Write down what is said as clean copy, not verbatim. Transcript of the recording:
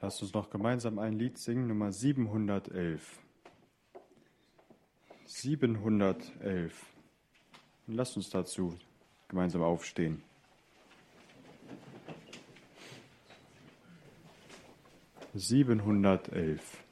Lasst uns noch gemeinsam ein Lied singen, Nummer 711. 711. Und lasst uns dazu gemeinsam aufstehen. 711.